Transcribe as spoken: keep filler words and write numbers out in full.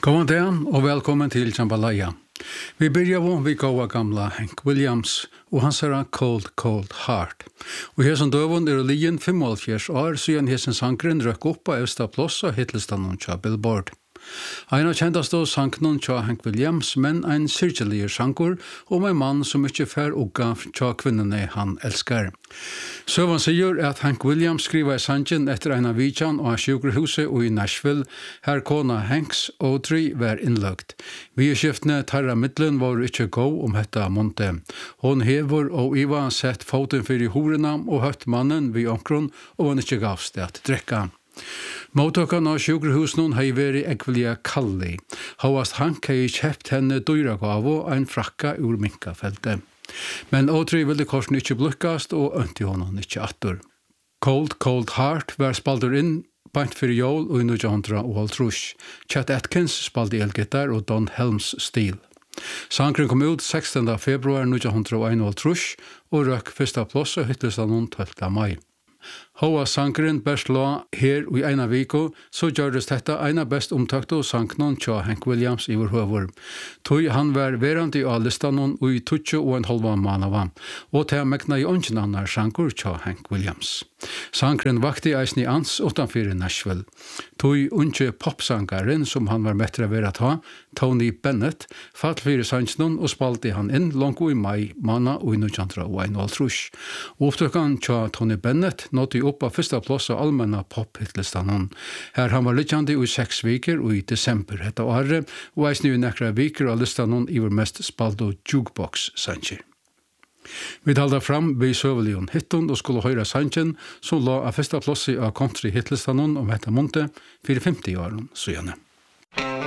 God dag och välkommen till Jambalaya. Vi börjar med goa gamla Hank Williams och hans herra Cold Cold Heart. Och här som dövund är ligen femoghalvfjerds år siden hessen sangren røk upp på östa plås och hitlistan tja Billboard. Ein av kjentast av sangnon tja Hank Williams, men ein syrkjelier sangur om en mann som ikke fær ugga tja kvinnene han elskar. Søvan sier at Hank Williams skriver i sangen etter ein av vidjan og sjukkerhuset og i Nashville, her kona Hanks Audrey var innløgt. Vidskiftene tarra middelen var ikke gå om hetta monte. Hon hever og Iva sett foten fyrir horena og høtt mannen vid omkron og han ikke gavst at drekka. Mottakan av sjukkerhusen hei væri ekvelia kalli. Havast Hank hei kjøpt henne dyragavo og ein frakka ur minkafeltet. Men Audrey ville korsen ikke blukkast og ønti honom ikke attur. Cold Cold Heart var spaldur inn bant fyrir jól og i nitjan hálvtrýss. Chet Atkins spaldi elgitar og Don Helms stil. Sangren kom ut sekstende februar nitjan hálvtrýss og røk fyrsta ploss og hitlistan tólfta mai. Hoa sangren best la her i eina viko, så gjørdes dette eina best omtakt og sangnon tja Hank Williams i vår høver. Tøy han var verandi av listanon og i tutsi og en halva manava, og til mekna i ongen annar sangur tja Hank Williams. Sangren vakti eisni ans utanfyrir Nashville. Tøy unge popsangaren som han var mettra vera ta, Tony Bennett, fall fyrir sangnon og spalti han inn langt i mai mana og i nitjan hálvtrýss. Opptøkkan tja Tony Bennett nådde upp av första plats av allmänna pop-hitlistan. Her han var lykkande i seks viker og i desember hetta året, og eisni i nekra viker av listan i vår mest spaldo jukebox-sanger. Vi talda fram ved søvelion hitton og skulle høyra sangen som la av första plats av country-hitlistan om hetta monte for femti åren siden.